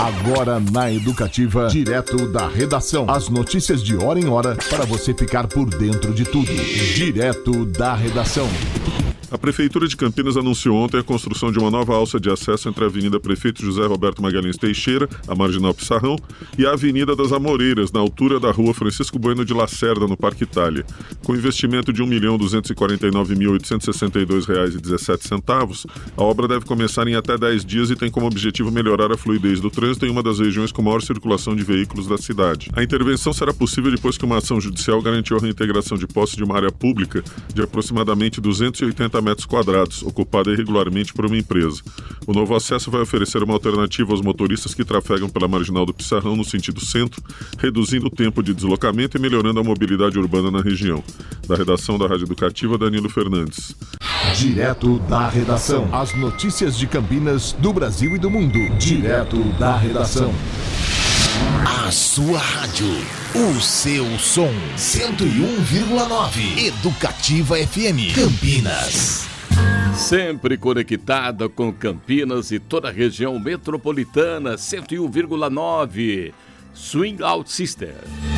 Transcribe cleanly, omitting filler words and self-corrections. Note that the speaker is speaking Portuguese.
Agora na Educativa, direto da redação. As notícias de hora em hora para você ficar por dentro de tudo. Direto da redação. A Prefeitura de Campinas anunciou ontem a construção de uma nova alça de acesso entre a Avenida Prefeito José Roberto Magalhães Teixeira, a Marginal Pissarrão, e a Avenida das Amoreiras, na altura da Rua Francisco Bueno de Lacerda, no Parque Itália. Com investimento de R$ 1.249.862,17, a obra deve começar em até 10 dias e tem como objetivo melhorar a fluidez do trânsito em uma das regiões com maior circulação de veículos da cidade. A intervenção será possível depois que uma ação judicial garantiu a reintegração de posse de uma área pública de aproximadamente 280 metros quadrados, ocupada irregularmente por uma empresa. O novo acesso vai oferecer uma alternativa aos motoristas que trafegam pela Marginal do Pissarrão no sentido centro, reduzindo o tempo de deslocamento e melhorando a mobilidade urbana na região. Da redação da Rádio Educativa, Danilo Fernandes. Direto da redação. As notícias de Campinas, do Brasil e do mundo. Direto da redação. A sua rádio, o seu som, 101,9 Educativa FM Campinas. Sempre conectada com Campinas e toda a região metropolitana, 101,9 Swing Out Sister.